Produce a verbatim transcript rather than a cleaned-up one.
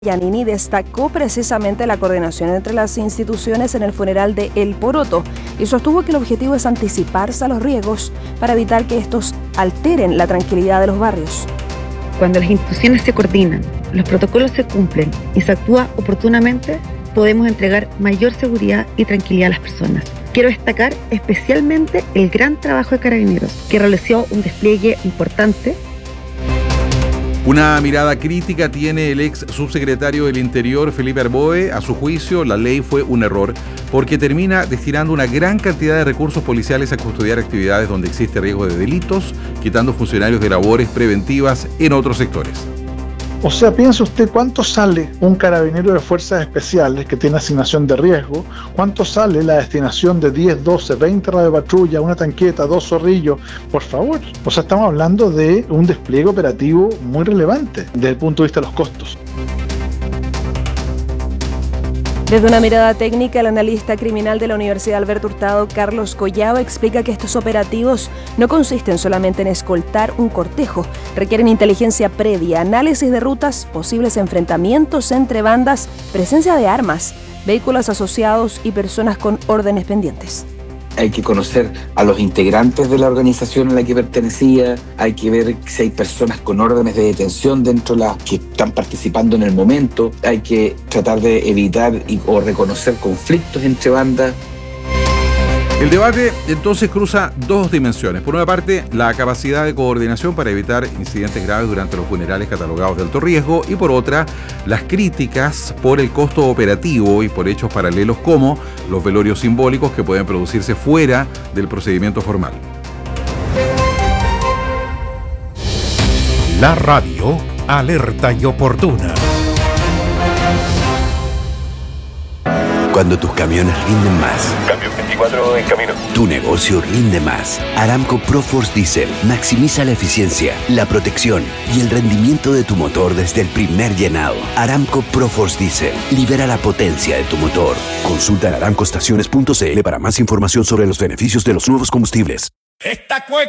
Giannini destacó precisamente la coordinación entre las instituciones en el funeral de El Poroto y sostuvo que el objetivo es anticiparse a los riesgos para evitar que estos alteren la tranquilidad de los barrios. Cuando las instituciones se coordinan, los protocolos se cumplen y se actúa oportunamente, podemos entregar mayor seguridad y tranquilidad a las personas. Quiero destacar especialmente el gran trabajo de Carabineros, que realizó un despliegue importante. Una mirada crítica tiene el ex subsecretario del Interior, Felipe Arboe. A su juicio, la ley fue un error porque termina destinando una gran cantidad de recursos policiales a custodiar actividades donde existe riesgo de delitos, quitando funcionarios de labores preventivas en otros sectores. O sea, piensa usted cuánto sale un carabinero de fuerzas especiales que tiene asignación de riesgo, cuánto sale la destinación de diez, doce, veinte radiopatrulla, una tanqueta, dos zorrillos, por favor. O sea, estamos hablando de un despliegue operativo muy relevante desde el punto de vista de los costos. Desde una mirada técnica, el analista criminal de la Universidad Alberto Hurtado, Carlos Collado, explica que estos operativos no consisten solamente en escoltar un cortejo, requieren inteligencia previa, análisis de rutas, posibles enfrentamientos entre bandas, presencia de armas, vehículos asociados y personas con órdenes pendientes. Hay que conocer a los integrantes de la organización a la que pertenecía, hay que ver si hay personas con órdenes de detención dentro de las que están participando en el momento, hay que tratar de evitar y, o reconocer conflictos entre bandas. El debate entonces cruza dos dimensiones. Por una parte, la capacidad de coordinación para evitar incidentes graves durante los funerales catalogados de alto riesgo, y por otra, las críticas por el costo operativo y por hechos paralelos como los velorios simbólicos que pueden producirse fuera del procedimiento formal. La radio alerta y oportuna. Cuando tus camiones rinden más. Cambio veinticuatro en camino. Tu negocio rinde más. Aramco ProForce Diesel maximiza la eficiencia, la protección y el rendimiento de tu motor desde el primer llenado. Aramco ProForce Diesel libera la potencia de tu motor. Consulta en aramcoestaciones punto c l para más información sobre los beneficios de los nuevos combustibles. Esta cueca